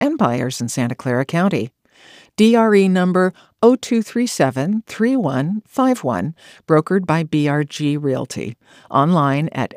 and buyers in Santa Clara County. DRE number 02373151, brokered by BRG Realty. Online at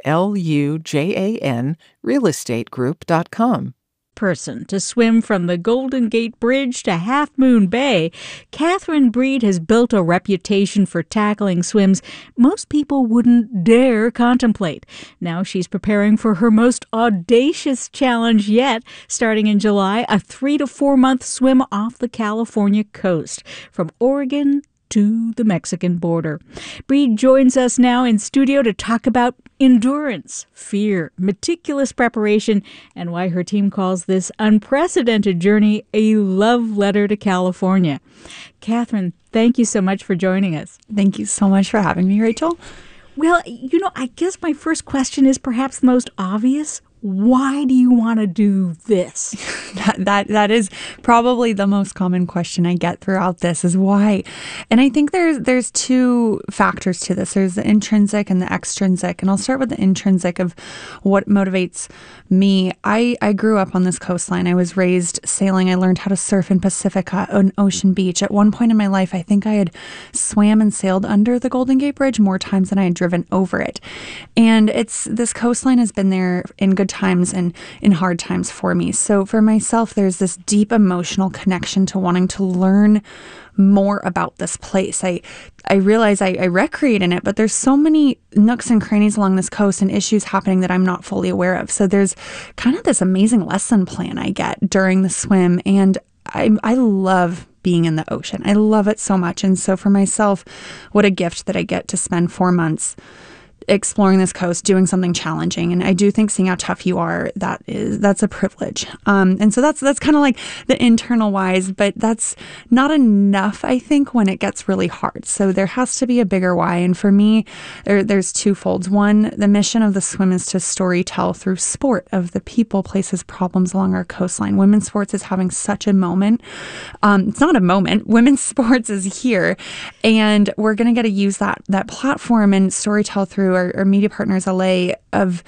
lujanrealestategroup.com. Person to swim from the Golden Gate Bridge to Half Moon Bay, Catherine Breed has built a reputation for tackling swims most people wouldn't dare contemplate. Now she's preparing for her most audacious challenge yet, starting in July, a 3 to 4 month swim off the California coast from Oregon to the Mexican border. Breed joins us now in studio to talk about endurance, fear, meticulous preparation, and why her team calls this unprecedented journey a love letter to California. Catherine, thank you so much for joining us. Thank you so much for having me, Rachel. Well, I guess my first question is perhaps the most obvious. Why do you want to do this? That is probably the most common question I get throughout this is why. And I think there's two factors to this. There's the intrinsic and the extrinsic. And I'll start with the intrinsic of what motivates me. I grew up on this coastline. I was raised sailing. I learned how to surf in Pacifica on Ocean Beach. At one point in my life, I think I had swam and sailed under the Golden Gate Bridge more times than I had driven over it. And this coastline has been there in good times and in hard times for me. So for myself, there's this deep emotional connection to wanting to learn more about this place. I realize I recreate in it, but there's so many nooks and crannies along this coast and issues happening that I'm not fully aware of. So there's kind of this amazing lesson plan I get during the swim. And I love being in the ocean. I love it so much. And so for myself, what a gift that I get to spend 4 months exploring this coast, doing something challenging. And I do think seeing how tough you are, that's a privilege. And so that's kind of like the internal whys, but that's not enough, I think, when it gets really hard. So there has to be a bigger why. And for me, there's twofolds. One, the mission of the swim is to storytell through sport of the people, places, problems along our coastline. Women's sports is having such a moment. It's not a moment. Women's sports is here. And we're going to get to use that platform and storytell through our media partners, LA, of,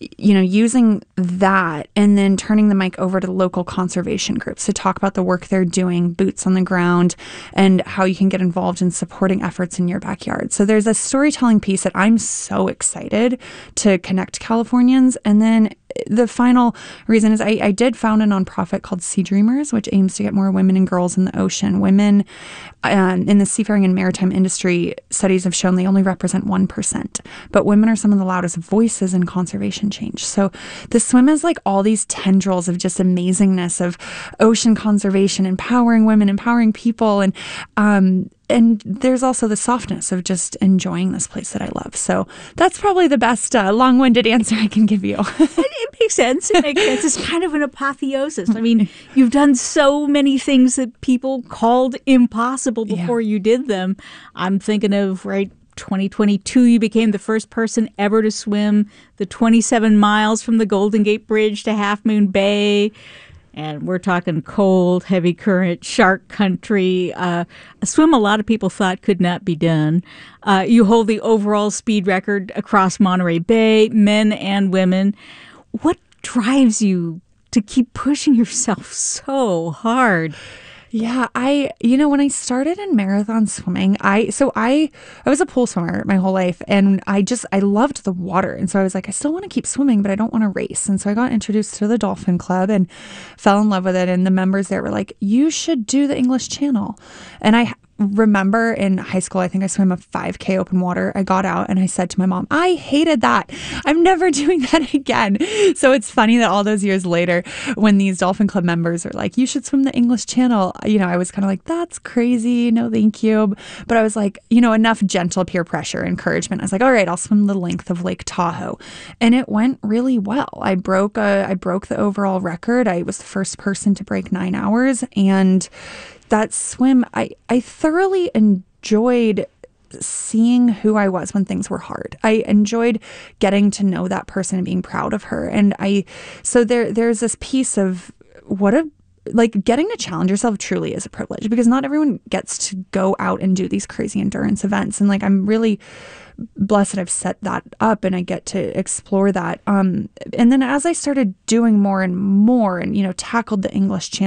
using that and then turning the mic over to local conservation groups to talk about the work they're doing, boots on the ground, and how you can get involved in supporting efforts in your backyard. So there's a storytelling piece that I'm so excited to connect Californians. And then the final reason is I did found a nonprofit called Sea Dreamers, which aims to get more women and girls in the ocean. Women in the seafaring and maritime industry, studies have shown they only represent 1%. But women are some of the loudest voices in conservation change. So the swim is like all these tendrils of just amazingness of ocean conservation, empowering women, empowering people. And there's also the softness of just enjoying this place that I love. So that's probably the best long-winded answer I can give you. It makes sense. It makes sense. It's kind of an apotheosis. I mean, you've done so many things that people called impossible before you did them. I'm thinking of, 2022, you became the first person ever to swim the 27 miles from the Golden Gate Bridge to Half Moon Bay. And we're talking cold, heavy current, shark country, a swim a lot of people thought could not be done. You hold the overall speed record across Monterey Bay, men and women. What drives you to keep pushing yourself so hard? Yeah, when I started in marathon swimming, I was a pool swimmer my whole life, and I loved the water. And so I was like, I still want to keep swimming, but I don't want to race. And so I got introduced to the Dolphin Club and fell in love with it. And the members there were like, you should do the English Channel. And I remember in high school, I think I swam a 5K open water. I got out and I said to my mom, I hated that. I'm never doing that again. So it's funny that all those years later, when these Dolphin Club members are like, you should swim the English Channel, I was kind of like, that's crazy. No, thank you. But I was like, enough gentle peer pressure, encouragement. I was like, all right, I'll swim the length of Lake Tahoe. And it went really well. I broke the overall record. I was the first person to break 9 hours. And that swim, I thoroughly enjoyed seeing who I was when things were hard. I enjoyed getting to know that person and being proud of her. And so there's this piece of what a like getting to challenge yourself truly is a privilege, because not everyone gets to go out and do these crazy endurance events. And like, I'm really blessed that I've set that up and I get to explore that. And then as I started doing more and more and, tackled the English Channel